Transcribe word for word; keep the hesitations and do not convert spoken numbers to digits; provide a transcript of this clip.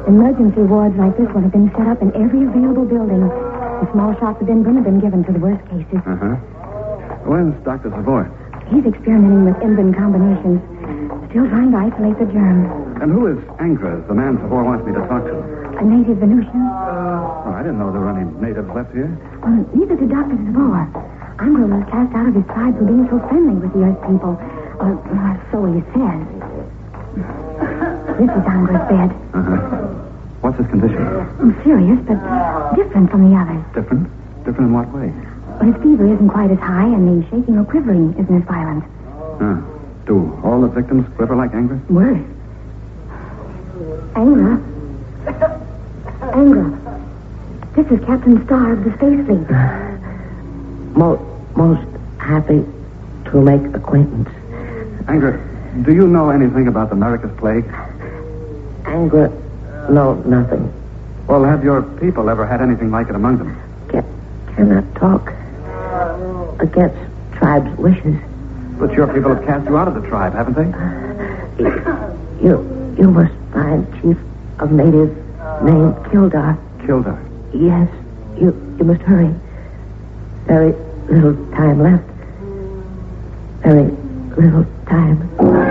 Emergency wards like this one have been set up in every available building. The small shots of Inbrin have been given to the worst cases. Uh-huh. When's Doctor Savoy? He's experimenting with Inbrin combinations. Still trying to isolate the germs. And who is Angra, the man Savoy wants me to talk to? A native Venusian? Oh, I didn't know there were any natives left here. Well, neither did Doctor Savoy. Angra was cast out of his tribe for being so friendly with the Earth people. Or, or so he says. This is Angra's bed. Uh-huh. What's his condition? Serious, but different from the others. Different? Different in what way? Well, his fever isn't quite as high, and the shaking or quivering isn't as violent. Huh. Do all the victims quiver like Angra? Worse. Angra. Angra. This is Captain Starr of the Space Fleet. Most, most happy to make acquaintance. Angra, do you know anything about the America's plague? Angra, no, nothing. Well, have your people ever had anything like it among them? Can, cannot talk against tribe's wishes. But your people have cast you out of the tribe, haven't they? You, you must find chief of native named Kildar. Kildar? Yes, you, you must hurry. Very little time left. Very little time.